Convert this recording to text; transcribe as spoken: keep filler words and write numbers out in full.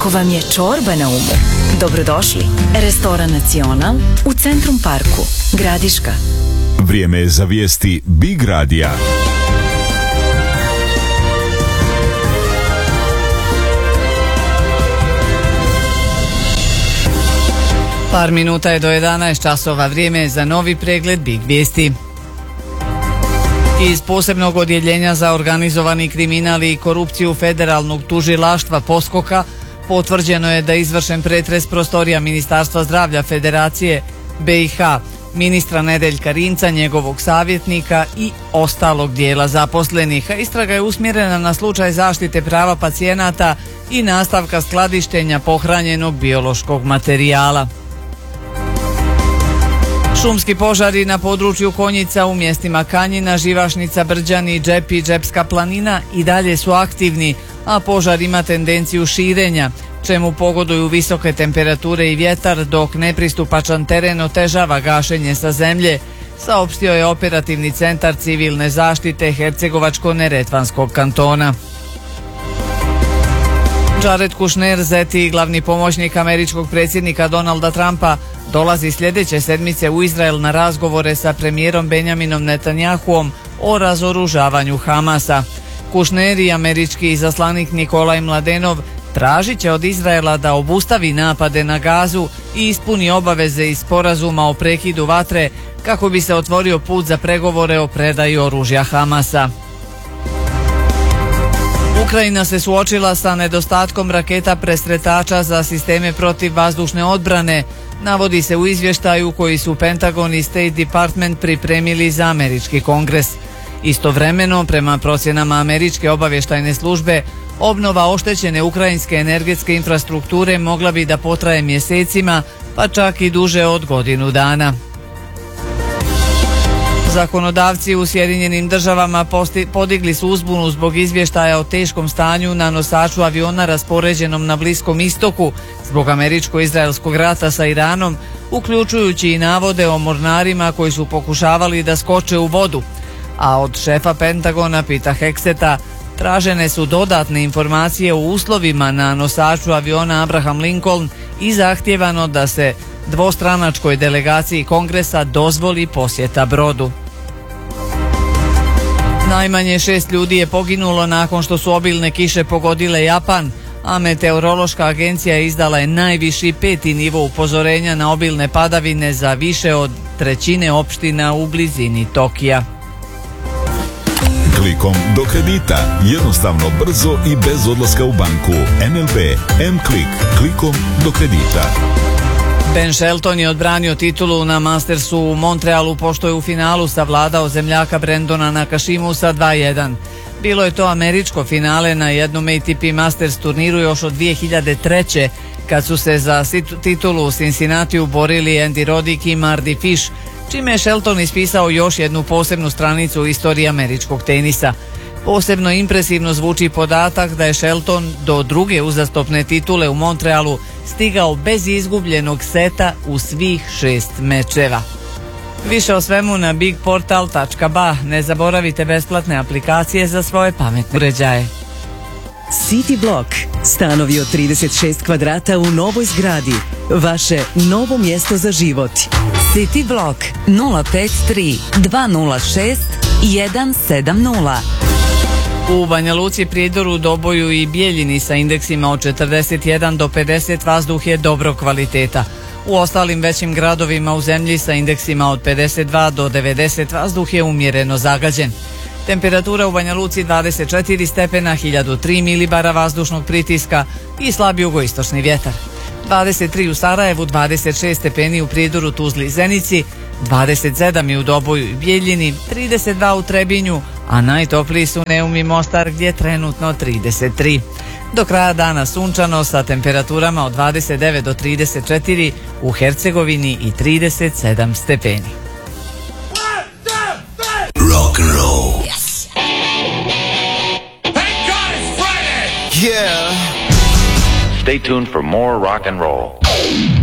Ako vam je čorba na umu, dobrodošli. Restoran Nacional u Centrum Parku, Gradiška. Vrijeme je za vijesti Big Radija. Par minuta je do jedanaest časova, vrijeme je za novi pregled Big vijesti. Iz posebnog odjeljenja za organizovani kriminal i korupciju Federalnog tužilaštva Poskoka potvrđeno je da je izvršen pretres prostorija Ministarstva zdravlja Federacije B i H, ministra Nedeljka Rimca, njegovog savjetnika i ostalog dijela zaposlenih. Istraga je usmjerena na slučaj zaštite prava pacijenata i nastavka skladištenja pohranjenog biološkog materijala. Šumski požari na području Konjica u mjestima Kanjina, Živašnica, Brđani, Džep i Džepska planina i dalje su aktivni, a požar ima tendenciju širenja, čemu pogoduju visoke temperature i vjetar, dok nepristupačan teren otežava gašenje sa zemlje, saopštio je operativni centar civilne zaštite Hercegovačko-neretvanskog kantona. Jared Kushner, zeti i glavni pomoćnik američkog predsjednika Donalda Trumpa, dolazi sljedeće sedmice u Izrael na razgovore sa premijerom Benjaminom Netanjahuom o razoružavanju Hamasa. Kushner i američki izaslanik Nikolaj Mladenov tražit će od Izraela da obustavi napade na Gazu i ispuni obaveze iz sporazuma o prekidu vatre kako bi se otvorio put za pregovore o predaji oružja Hamasa. Ukrajina se suočila sa nedostatkom raketa presretača za sisteme protiv vazdušne odbrane, navodi se u izvještaju koji su Pentagon i State Department pripremili za američki kongres. Istovremeno, prema procjenama američke obavještajne službe, obnova oštećene ukrajinske energetske infrastrukture mogla bi da potraje mjesecima, pa čak i duže od godinu dana. Zakonodavci u Sjedinjenim državama posti, podigli su uzbunu zbog izvještaja o teškom stanju na nosaču aviona raspoređenom na Bliskom istoku zbog američko-izraelskog rata sa Iranom, uključujući i navode o mornarima koji su pokušavali da skoče u vodu. A od šefa Pentagona Pita Hegseta tražene su dodatne informacije o uslovima na nosaču aviona Abraham Lincoln i zahtijevano da se dvostranačkoj delegaciji Kongresa dozvoli posjeta brodu. Najmanje šest ljudi je poginulo nakon što su obilne kiše pogodile Japan, a meteorološka agencija izdala je najviši peti nivo upozorenja na obilne padavine za više od trećine opština u blizini Tokija. Klikom do kredita, jednostavno, brzo i bez odlaska u banku. N L B M-Klik, klikom do kredita. Ben Shelton je odbranio titulu na Mastersu u Montrealu pošto je u finalu savladao zemljaka Brendona Nakashimu sa dva jedan. Bilo je to američko finale na jednom A T P Masters turniru još od dvije hiljade treće. kad su se za titulu u Cincinnatiju borili Andy Roddick i Mardy Fish, čime je Shelton ispisao još jednu posebnu stranicu u istoriji američkog tenisa. Posebno impresivno zvuči podatak da je Shelton do druge uzastopne titule u Montrealu stigao bez izgubljenog seta u svih šest mečeva. Više o svemu na big portal tačka b a. Ne zaboravite besplatne aplikacije za svoje pametne uređaje. City Block. Stanovi od trideset šest kvadrata u novoj zgradi. Vaše novo mjesto za život. City Block nula pet tri dva nula šest jedan sedam nula. U Banja Luci, Prijedoru, Doboju i Bijeljini sa indeksima od četrdeset jedan do pedeset vazduh je dobro kvaliteta. U ostalim većim gradovima u zemlji sa indeksima od pedeset dva do devedeset vazduh je umjereno zagađen. Temperatura u Banja Luci dvadeset četiri stepena, hiljadu tri milibara vazdušnog pritiska i slab jugoistočni vjetar. dvadeset tri u Sarajevu, dvadeset šest stepeni u Prijedoru, Tuzli i Zenici, dvadeset sedam i u Doboju i Bijeljini, trideset dva u Trebinju, a najtopliji su Neum i Mostar gdje je trenutno trideset tri. Do kraja dana sunčano sa temperaturama od dvadeset devet do trideset četiri, u Hercegovini i trideset sedam stepeni. Rock and roll. Yes. Thank God it's Friday. Yeah. Stay tuned for more rock and roll.